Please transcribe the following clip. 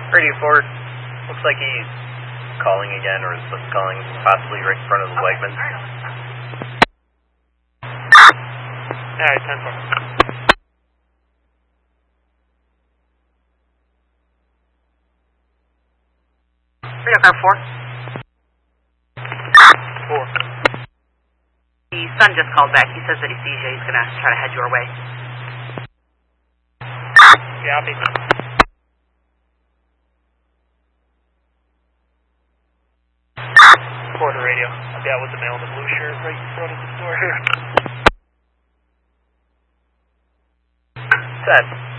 Radio 4, looks like he's calling again, or is calling possibly right in front of the Wegmans. Alright, 10-4. Radio car 4. 4. The son just called back. He says that he sees you. He's going to try to head your way. Copy. Quarter radio. I'll be out with the male in the blue shirt right in front of the store here. Set.